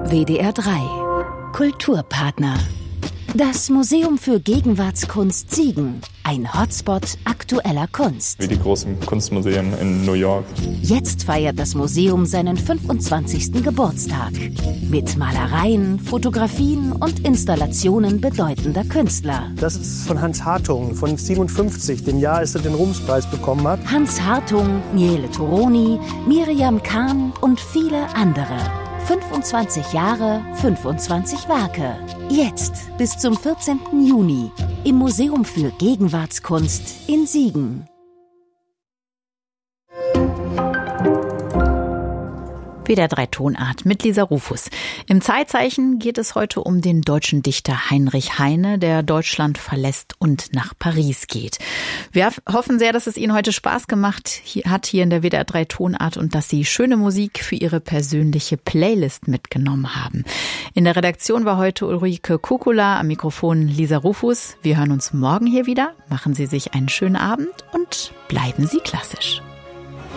WDR 3 Kulturpartner. Das Museum für Gegenwartskunst Siegen. Ein Hotspot aktueller Kunst. Wie die großen Kunstmuseen in New York. Jetzt feiert das Museum seinen 25. Geburtstag. Mit Malereien, Fotografien und Installationen bedeutender Künstler. Das ist von Hans Hartung, von 57, dem Jahr, als er den Ruhmspreis bekommen hat. Hans Hartung, Miele Toroni, Miriam Kahn und viele andere. 25 Jahre, 25 Werke. Jetzt bis zum 14. Juni im Museum für Gegenwartskunst in Siegen. WDR 3 Tonart mit Lisa Rufus. Im Zeitzeichen geht es heute um den deutschen Dichter Heinrich Heine, der Deutschland verlässt und nach Paris geht. Wir hoffen sehr, dass es Ihnen heute Spaß gemacht hat hier in der WDR 3 Tonart und dass Sie schöne Musik für Ihre persönliche Playlist mitgenommen haben. In der Redaktion war heute Ulrike Kukula, am Mikrofon Lisa Rufus. Wir hören uns morgen hier wieder. Machen Sie sich einen schönen Abend und bleiben Sie klassisch.